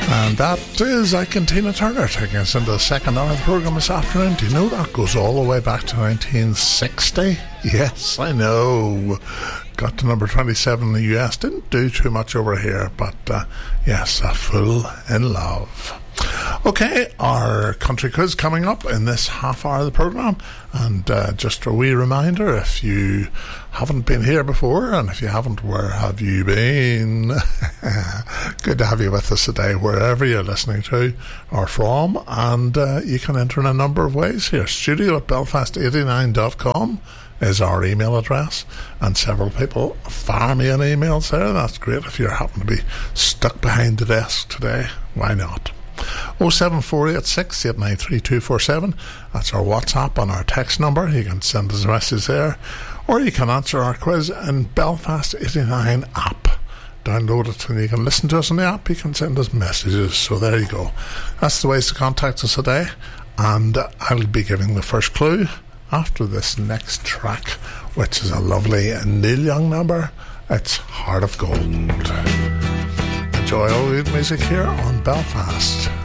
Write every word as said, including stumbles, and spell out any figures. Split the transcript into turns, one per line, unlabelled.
And that is Ike Tina Turner taking us into the second hour of the programme this afternoon. Do you know that goes all the way back to nineteen sixty? Yes, I know. Got to number twenty-seven in the U S. Didn't do too much over here, but uh, yes, A Fool in Love. Okay, our country quiz coming up in this half hour of the programme. And uh, just a wee reminder, if you haven't been here before, and if you haven't, where have you been? Good to have you with us today, wherever you're listening to or from. And uh, you can enter in a number of ways here. Studio at belfast eighty-nine dot com is our email address, and several people fire me an emails there. That's great. If you happen to be stuck behind the desk today, why not? oh seven four eight six eight nine three two four seven. That's our WhatsApp and our text number. You can send us a message there, or you can answer our quiz in Belfast eighty-nine app. Download it and you can listen to us on the app. You can send us messages. So there you go. That's the ways to contact us today. And I'll be giving the first clue after this next track, which is a lovely Neil Young number. It's Heart of Gold. Enjoy all the music here on Belfast.